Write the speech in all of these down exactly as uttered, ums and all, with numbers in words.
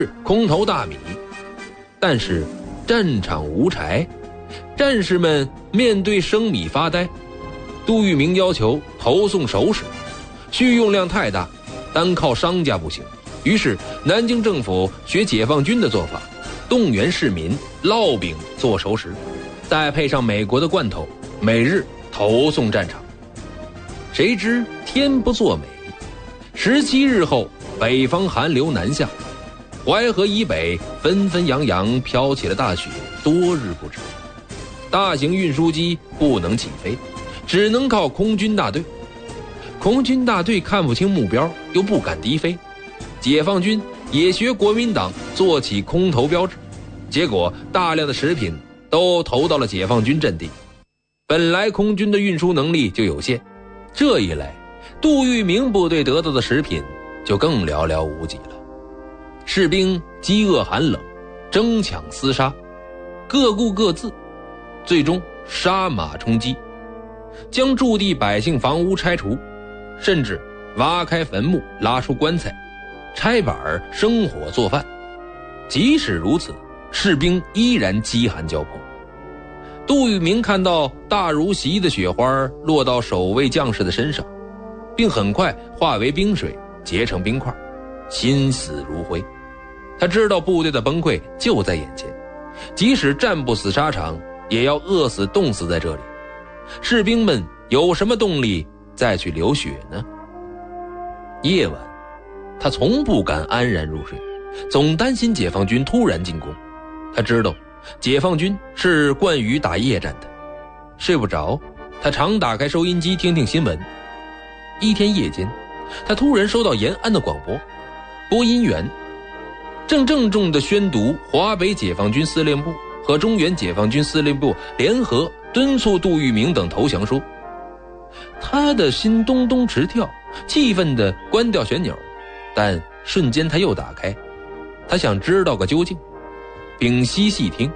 空投大米，但是战场无柴，战士们面对生米发呆。杜聿明要求投送熟食，需用量太大，单靠商家不行。于是南京政府学解放军的做法，动员市民烙饼做熟食，再配上美国的罐头，每日投送战场。谁知天不作美，十七日后北方寒流南下，淮河以北纷纷扬扬飘起了大雪，多日不止。大型运输机不能起飞，只能靠空军大队。空军大队看不清目标，又不敢低飞，解放军也学国民党做起空投标志，结果大量的食品都投到了解放军阵地。本来空军的运输能力就有限，这一来杜聿明部队得到的食品就更寥寥无几了。士兵饥饿寒冷，争抢厮杀，各顾各自，最终杀马充饥，将驻地百姓房屋拆除，甚至挖开坟墓拉出棺材，拆板生火做饭。即使如此，士兵依然饥寒交迫。杜聿明看到大如席的雪花落到守卫将士的身上，并很快化为冰水结成冰块，心死如灰。他知道部队的崩溃就在眼前，即使战不死沙场，也要饿死冻死在这里。士兵们有什么动力再去流血呢？夜晚他从不敢安然入睡，总担心解放军突然进攻。他知道解放军是惯于打夜战的，睡不着，他常打开收音机听听新闻。一天夜间，他突然收到延安的广播，播音员正郑重地宣读华北解放军司令部和中原解放军司令部联合敦促杜聿明等投降书。他的心咚咚直跳，气愤地关掉旋钮，但瞬间他又打开，他想知道个究竟。屏息细听，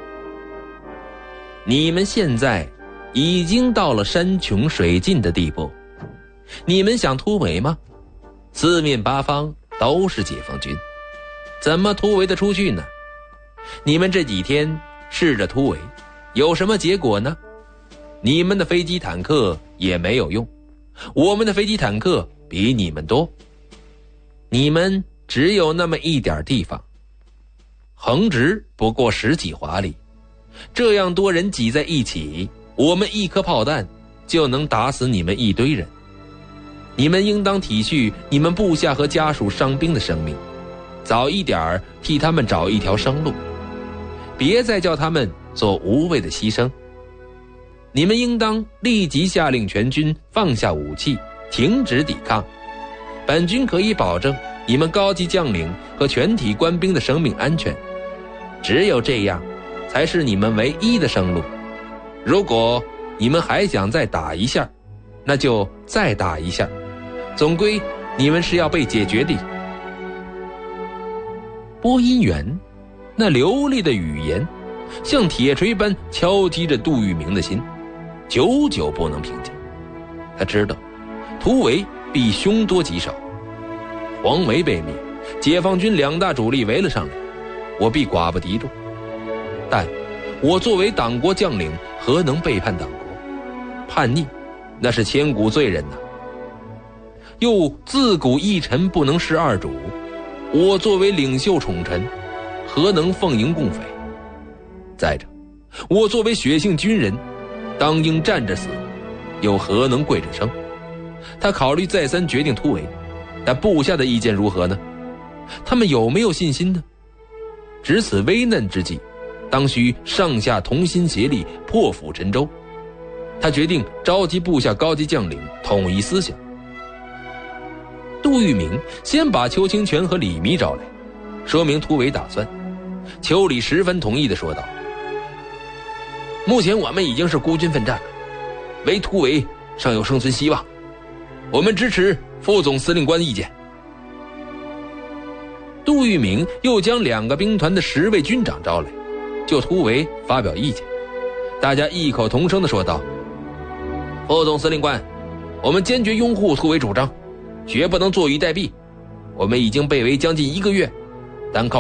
你们现在已经到了山穷水尽的地步，你们想突围吗？四面八方都是解放军，怎么突围得出去呢？你们这几天试着突围，有什么结果呢？你们的飞机坦克也没有用，我们的飞机坦克比你们多，你们只有那么一点地方，横直不过十几华里，这样多人挤在一起，我们一颗炮弹就能打死你们一堆人。你们应当体恤你们部下和家属伤兵的生命，早一点替他们找一条生路，别再叫他们做无谓的牺牲。你们应当立即下令全军放下武器，停止抵抗。本军可以保证你们高级将领和全体官兵的生命安全，只有这样才是你们唯一的生路。如果你们还想再打一下，那就再打一下，总归你们是要被解决的。播音员那流利的语言像铁锤般敲击着杜聿明的心，久久不能平静。他知道突围必凶多吉少，黄维被灭，解放军两大主力围了上来，我必寡不敌众。但我作为党国将领，何能背叛党国？叛逆那是千古罪人呐。又自古一臣不能事二主，我作为领袖宠臣，何能奉迎共匪？再者，我作为血性军人，当应站着死，又何能跪着生？他考虑再三，决定突围。但部下的意见如何呢？他们有没有信心呢？值此危难之际，当需上下同心协力，破釜沉舟。他决定召集部下高级将领，统一思想。杜聿明先把邱清泉和李弥找来，说明突围打算。邱李十分同意地说道：目前我们已经是孤军奋战了，唯突围尚有生存希望，我们支持副总司令官意见。杜聿明又将两个兵团的十位军长招来，就突围发表意见。大家异口同声地说道：副总司令官，我们坚决拥护突围主张，绝不能坐以待毙。我们已经被围将近一个月，单靠